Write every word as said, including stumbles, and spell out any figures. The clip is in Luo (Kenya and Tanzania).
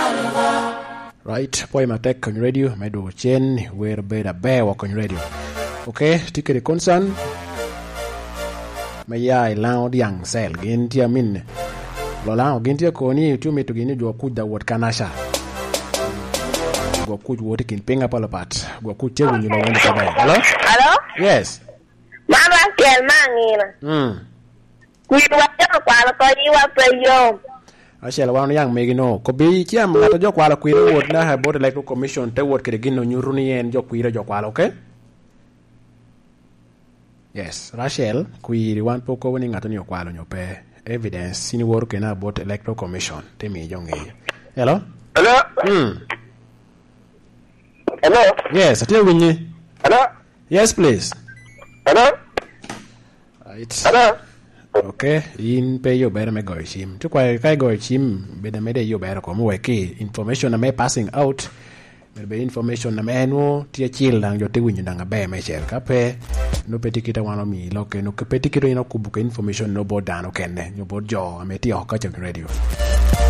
Right, poi matek con radio, me do chen, where beda bewa con radio. Okay, tikere concern. Me ya lao diang sel, gintia min. Lo lao gintia koni, tu me to gini do kuda wat kanasha. Go kuj woti kin pinga palapat. Go kuj chewu ni lo wani kabay. Hello? Hello? Yes. Mama kel mangina. Hmm. Kuiwa jana kwa ko yiwa peyo. Ashela wan yang megino ko bi chiam ngato jokwala kwire wot na ha board electoral commission te wot kede gino nyuruni en jokwire jokwala, okay? Yes, Rachel kwiri wan poko woni ngato ni okwalo nyope evidence sini wor kena board electoral commission te mi jonge. Hello? Hello? Hmm. Hello? Yes, ati winyi. Hello? Yes, please. Hello? Right. Hello? Okay, in pay yo better me go chim. To kwa kai go chim beda me de yo better ko mo weki information na me passing out. Be information na me no tie chill na yo te winyi na be me cher ka pe no petikita wano mi loke no ke petikito ino kubuka information no bo dano kenne yo bo jo ameti ho ka radio.